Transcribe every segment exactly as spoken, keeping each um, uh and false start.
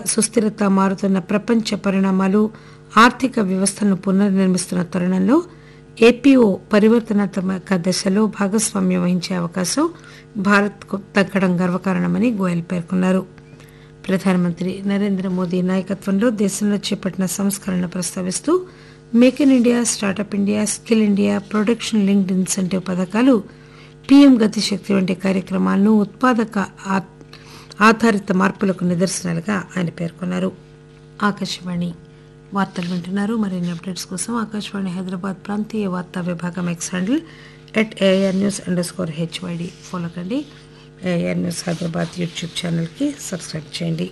సుస్థిరత, మారుతున్న ప్రపంచ పరిణామాలు ఆర్థిక వ్యవస్థను పునర్నిర్మిస్తున్న తరుణంలో ఏపీఓ పరివర్తనాత్మక దశలో భాగస్వామ్యం వహించే అవకాశం భారత్కు దక్కడం గర్వకారణమని గోయల్ పేర్కొన్నారు. ప్రధానమంత్రి నరేంద్ర మోదీ నాయకత్వంలో దేశంలో చేపట్టిన సంస్కరణలను ప్రస్తావిస్తూ make in India, startup India, skill India, production linked incentive పథకాలు, పీఎం గతిశక్తి వంటి కార్యక్రమాలను ఉత్పాదక ఆధారిత మార్పులకు నిదర్శనాలుగా ఆయన పేర్కొన్నారు. ఆకాశవాణి వార్తలు వింటున్నారు. మరిన్ని అప్డేట్స్ కోసం ఆకాశవాణి హైదరాబాద్ ప్రాంతీయ వార్తా విభాగం X handle at AIR news under score HYD follow కండి. ఏఐఆర్ న్యూస్ హైదరాబాద్ యూట్యూబ్ ఛానల్కి సబ్స్క్రైబ్ చేయండి.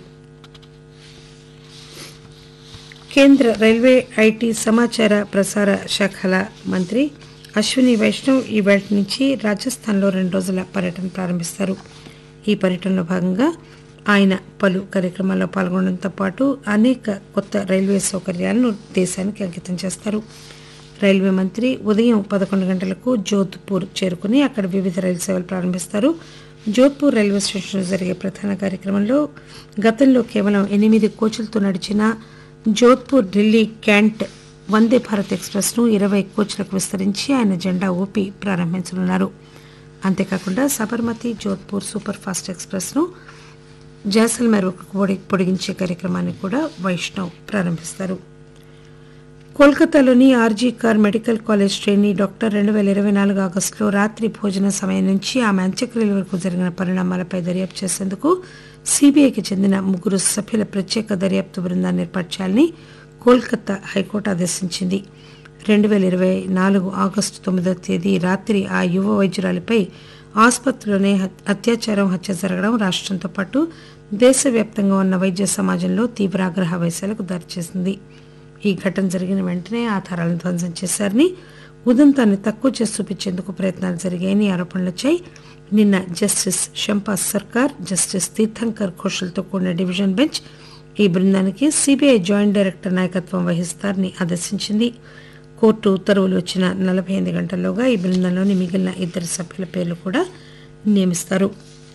కేంద్ర రైల్వే, ఐటీ, సమాచార ప్రసార శాఖల మంత్రి అశ్విని వైష్ణవ్ ఈ వేళ నుంచి రాజస్థాన్లో రెండు రోజుల పర్యటన ప్రారంభిస్తారు. ఈ పర్యటనలో భాగంగా ఆయన పలు కార్యక్రమాల్లో పాల్గొనడంతో పాటు అనేక కొత్త రైల్వే సౌకర్యాలను దేశానికి అంకితం చేస్తారు. రైల్వే మంత్రి ఉదయం పదకొండు గంటలకు జోధ్పూర్ చేరుకుని అక్కడ వివిధ రైలు సేవలు ప్రారంభిస్తారు. జోధ్పూర్ రైల్వే స్టేషన్లో జరిగే ప్రధాన కార్యక్రమంలో గతంలో కేవలం ఎనిమిది కోచ్లతో నడిచిన జోధ్పూర్ ఢిల్లీ క్యాంట్ వందే భారత్ ఎక్స్ప్రెస్ ను ఇరవై కోచ్లకు విస్తరించి ఆయన జెండా ఊపి ప్రారంభించనున్నారు. అంతేకాకుండా Sabarmati Jodhpur super fast express ను జైసల్మేర్ పొడిగించే కార్యక్రమాన్ని కూడా వైష్ణవ్ ప్రారంభిస్తారు. కోల్కతాలోని RG car medical college trainee doctor రెండు వేల ఇరవై నాలుగు ఆగస్టులో రాత్రి భోజన సమయం నుంచి ఆమె అంత్యక్రియల వరకు జరిగిన పరిణామాలపై దర్యాప్తు చేసేందుకు సీబీఐకి చెందిన ముగ్గురు సభ్యుల ప్రత్యేక దర్యాప్తు బృందాన్ని ఏర్పాటు చేయాలని కోల్కతా హైకోర్టు ఆదేశించింది. రెండు వేల ఇరవై నాలుగు ఆగస్టు తొమ్మిదవ తేదీ రాత్రి ఆ యువ వైద్యురాలిపై ఆసుపత్రిలోనే అత్యాచారం, హత్య జరగడం రాష్ట్రంతో పాటు దేశవ్యాప్తంగా ఉన్న వైద్య సమాజంలో తీవ్ర ఆగ్రహ వేశాలకు దారిచేసింది. ఈ ఘటన జరిగిన వెంటనే ఆధారాలను ధ్వంసం చేశారని, ఉదంతాన్ని తక్కువ చేసి చూపించేందుకు ప్రయత్నాలు జరిగాయని ఆరోపణలు వచ్చాయి. నిన్న జస్టిస్ షంపాస్ సర్కార్, జస్టిస్ తీర్థంకర్ ఘోషల్తో కూడిన డివిజన్ బెంచ్ ఈ బృందానికి సీబీఐ జాయింట్ డైరెక్టర్ నాయకత్వం వహిస్తారని ఆదేశించింది. కోర్టు ఉత్తర్వులు వచ్చిన నలభై ఎనిమిది గంటల్లోగా ఈ బృందంలోని మిగిలిన ఇద్దరు సభ్యుల పేర్లు కూడా నియమిస్తారు.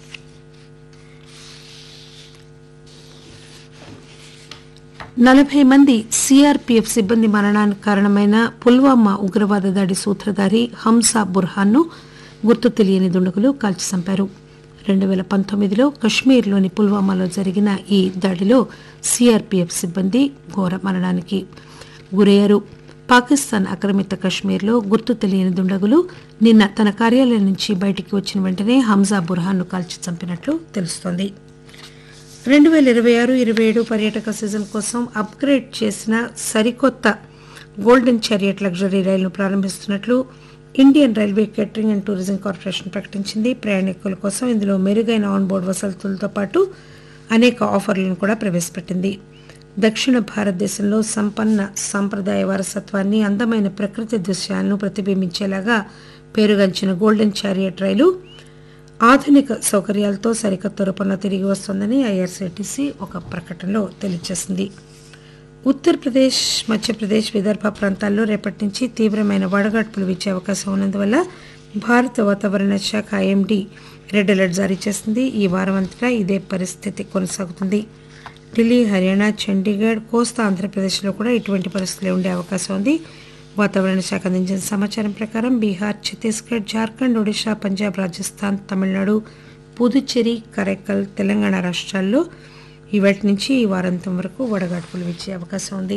నలభై మంది సీఆర్పీఎఫ్ సిబ్బంది మరణానికి కారణమైన పుల్వామా ఉగ్రవాద దాడి సూత్రధారి హంజా బుర్హాన్ ను గుర్తు తెలియని దుండగులు కాల్చి చంపారు. రెండు వేల పంతొమ్మిదిలో కశ్మీర్లోని పుల్వామాలో జరిగిన ఈ దాడిలో సీఆర్పీఎఫ్ సిబ్బంది ఘోర మరణానికి గురయ్యారు. పాకిస్తాన్ ఆక్రమిత కశ్మీర్లో గుర్తు తెలియని దుండగులు నిన్న తన కార్యాలయం నుంచి బయటికి వచ్చిన వెంటనే హంజా బుర్హాన్ ను కాల్చి చంపినట్లు తెలుస్తోంది. రెండు వేల ఇరవై ఆరు ఇరవై ఏడు పర్యాటక సీజన్ కోసం అప్గ్రేడ్ చేసిన సరికొత్త గోల్డెన్ చారియట్ లగ్జరీ రైలును ప్రారంభిస్తున్నట్లు Indian railway catering and tourism corporation ప్రకటించింది. ప్రయాణికుల కోసం ఇందులో మెరుగైన ఆన్ బోర్డు వసతులతో పాటు అనేక ఆఫర్లను కూడా ప్రవేశపెట్టింది. దక్షిణ భారతదేశంలో సంపన్న సాంప్రదాయ వారసత్వాన్ని, అందమైన ప్రకృతి దృశ్యాలను ప్రతిబింబించేలాగా పేరుగాంచిన గోల్డెన్ చారియట్ రైలు ఆధునిక సౌకర్యాలతో సరికొత్త రూపంలో తిరిగి వస్తోందని ఐఆర్సీటీసీ ఒక ప్రకటనలో తెలియజేసింది. ఉత్తరప్రదేశ్, మధ్యప్రదేశ్, విదర్భ ప్రాంతాల్లో రేపటి నుంచి తీవ్రమైన వడగాడ్పులు వీచే అవకాశం ఉన్నందువల్ల భారత వాతావరణ శాఖ ఐఎండీ రెడ్ అలర్ట్ జారీ చేసింది. ఈ వారం అంతటా ఇదే పరిస్థితి కొనసాగుతుంది. ఢిల్లీ, హర్యానా, చండీగఢ్, కోస్తా ఆంధ్రప్రదేశ్లో కూడా ఇటువంటి పరిస్థితులే ఉండే అవకాశం ఉంది. వాతావరణ శాఖ అందించిన సమాచారం ప్రకారం బీహార్, ఛత్తీస్గఢ్, జార్ఖండ్, ఒడిశా, పంజాబ్, రాజస్థాన్, తమిళనాడు, పుదుచ్చేరి, కరైకల్, తెలంగాణ రాష్ట్రాల్లో ఇవాటి నుంచి ఈ వారాంతం వరకు వడగాడ్పులు వీచే అవకాశం ఉంది.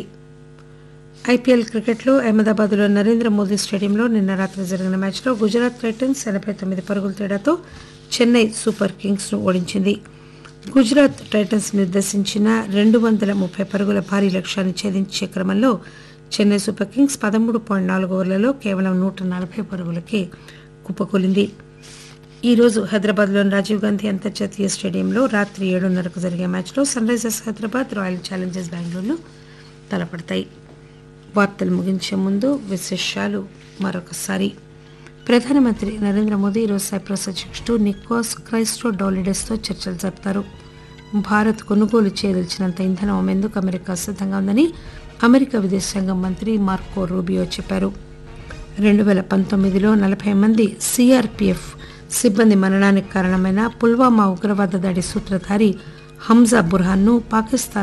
ఐపీఎల్ క్రికెట్లో అహ్మదాబాద్లో నరేంద్ర మోదీ స్టేడియంలో నిన్న రాత్రి జరిగిన మ్యాచ్లో గుజరాత్ టైటన్స్ ఎనభై తొమ్మిది పరుగుల తేడాతో చెన్నై సూపర్ కింగ్స్ ను ఓడించింది. గుజరాత్ టైటన్స్ నిర్దేశించిన రెండు వందల ముప్పై పరుగుల భారీ లక్ష్యాన్ని ఛేదించే క్రమంలో చెన్నై సూపర్ కింగ్స్ పదమూడు పాయింట్ నాలుగు ఓవర్లలో కేవలం నూట నలభై పరుగులకే కుప్పకూలింది. ఈ రోజు హైదరాబాద్లోని రాజీవ్ గాంధీ అంతర్జాతీయ స్టేడియంలో రాత్రి ఏడున్నరకు జరిగే మ్యాచ్లో sun Risers Hyderabad, royal Challengers బెంగళూరును తలపడతాయి. వార్తలు ముగించే ముందు విశేషాలు మరొకసారి. ప్రధానమంత్రి నరేంద్ర మోదీ ఈరోజు సైప్రస్ అధ్యక్షుడు నికోస్ క్రైస్టోడౌలిడెస్తో చర్చలు జరుపుతారు. భారత్ కొనుగోలు చేయదలిచినంత ఇంధనం అమ్మేందుకు అమెరికా సిద్ధంగా ఉందని అమెరికా విదేశాంగ మంత్రి మార్కో రూబియో చెప్పారు. రెండు వేల పంతొమ్మిదిలో నలభై మంది సీఆర్పీఎఫ్ సిబ్బంది మరణానికి కారణమైన పుల్వామా ఉగ్రవాద దాడి సూత్రధారి హంజా బుర్హాన్ ను పాకిస్తాన్